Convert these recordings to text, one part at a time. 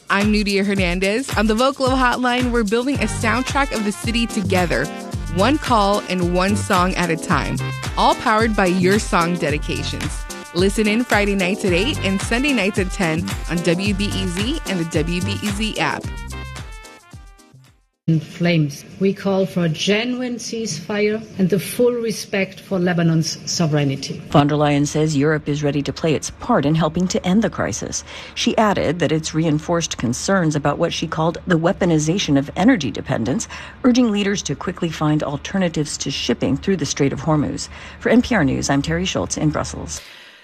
I'm Nudia Hernandez. On the Vocalo Hotline, we're building a soundtrack of the city together, one call and one song at a time, all powered by your song dedications. Listen in Friday nights at 8 and Sunday nights at 10 on WBEZ and the WBEZ app. In flames, we call for a genuine ceasefire and the full respect for Lebanon's sovereignty. Von der Leyen says Europe is ready to play its part in helping to end the crisis. She added that it's reinforced concerns about what she called the weaponization of energy dependence, urging leaders to quickly find alternatives to shipping through the Strait of Hormuz. For NPR News, I'm Terry Schultz in Brussels.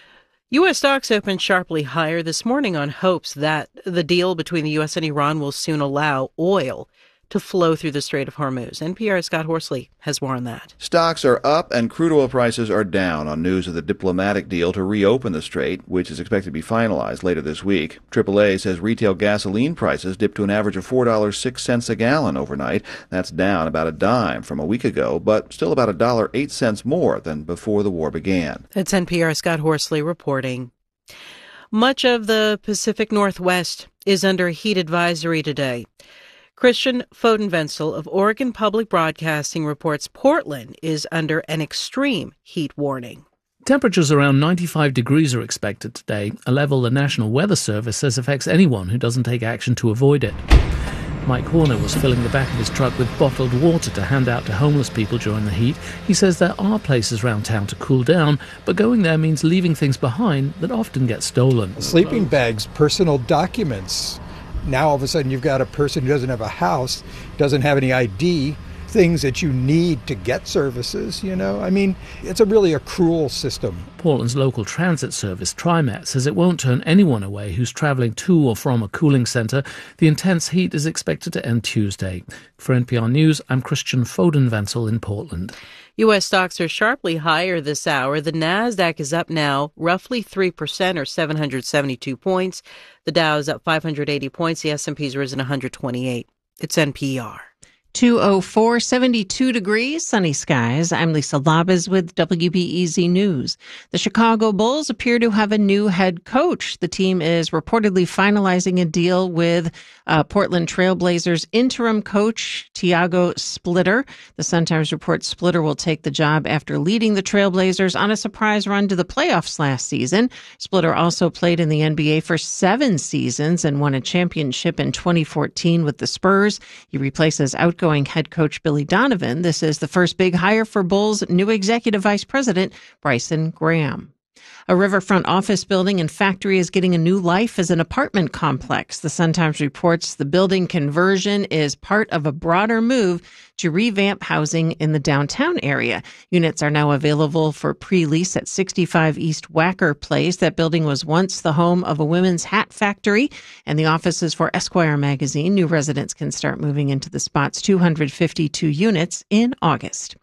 U.S. stocks opened sharply higher this morning on hopes that the deal between the U.S. and Iran will soon allow oil to flow through the Strait of Hormuz. NPR's Scott Horsley has more on that. Stocks are up and crude oil prices are down on news of the diplomatic deal to reopen the strait, which is expected to be finalized later this week. AAA says retail gasoline prices dipped to an average of $4.06 a gallon overnight. That's down about a dime from a week ago, but still about $1.08 more than before the war began. It's NPR's Scott Horsley reporting. Much of the Pacific Northwest is under a heat advisory today. Christian Fodenvenzel of Oregon Public Broadcasting reports Portland is under an extreme heat warning. Temperatures around 95 degrees are expected today, a level the National Weather Service says affects anyone who doesn't take action to avoid it. Mike Horner was filling the back of his truck with bottled water to hand out to homeless people during the heat. He says there are places around town to cool down, but going there means leaving things behind that often get stolen. Sleeping bags, personal documents. Now all of a sudden you've got a person who doesn't have a house, doesn't have any ID, things that you need to get services, I mean, it's really a cruel system. Portland's local transit service, TriMet, says it won't turn anyone away who's travelling to or from a cooling centre. The intense heat is expected to end Tuesday. For NPR News, I'm Christian Fodenvenzel in Portland. U.S. stocks are sharply higher this hour. The Nasdaq is up now roughly 3% or 772 points. The Dow is up 580 points. The S&P's risen 128. It's NPR. 204, 72 degrees, sunny skies. I'm Lisa Labez with WBEZ News. The Chicago Bulls appear to have a new head coach. The team is reportedly finalizing a deal with Portland Trailblazers interim coach Tiago Splitter. The Sun-Times reports Splitter will take the job after leading the Trailblazers on a surprise run to the playoffs last season. Splitter also played in the NBA for 7 seasons and won a championship in 2014 with the Spurs. He replaces outgoing head coach Billy Donovan. This is the first big hire for Bulls' new executive vice president, Bryson Graham. A riverfront office building and factory is getting a new life as an apartment complex. The Sun-Times reports the building conversion is part of a broader move to revamp housing in the downtown area. Units are now available for pre-lease at 65 East Wacker Place. That building was once the home of a women's hat factory and the offices for Esquire magazine. New residents can start moving into the spot's 252 units in August.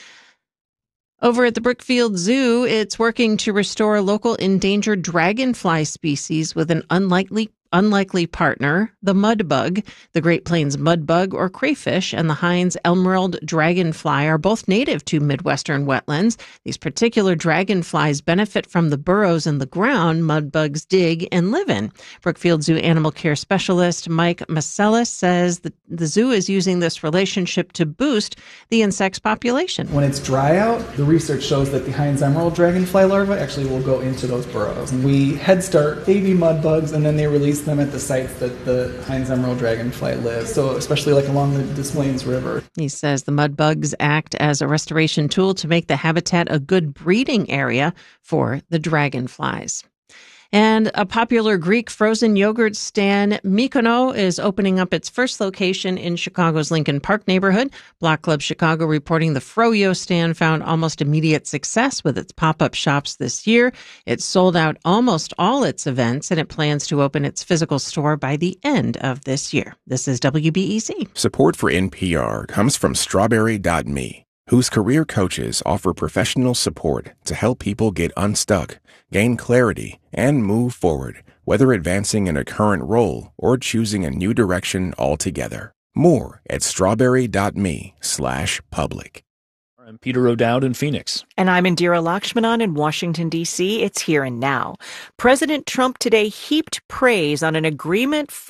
Over at the Brookfield Zoo, it's working to restore a local endangered dragonfly species with an unlikely partner, the mudbug. The Great Plains mudbug or crayfish and the Heinz emerald dragonfly are both native to Midwestern wetlands. These particular dragonflies benefit from the burrows in the ground mudbugs dig and live in. Brookfield Zoo animal care specialist Mike Maselis says the zoo is using this relationship to boost the insect's population. When it's dry out, the research shows that the Heinz emerald dragonfly larvae actually will go into those burrows. And we head start baby mudbugs and then they release them at the sites that the Heinz emerald dragonfly lives, so especially like along the Des Moines River. He says the mudbugs act as a restoration tool to make the habitat a good breeding area for the dragonflies. And a popular Greek frozen yogurt stand, Mykonos, is opening up its first location in Chicago's Lincoln Park neighborhood. Block Club Chicago reporting the Froyo stand found almost immediate success with its pop-up shops this year. It sold out almost all its events, and it plans to open its physical store by the end of this year. This is WBEZ. Support for NPR comes from Strawberry.me, whose career coaches offer professional support to help people get unstuck, gain clarity, and move forward, whether advancing in a current role or choosing a new direction altogether. More at strawberry.me/public. I'm Peter O'Dowd in Phoenix. And I'm Indira Lakshmanan in Washington, D.C. It's here and now. President Trump today heaped praise on an agreement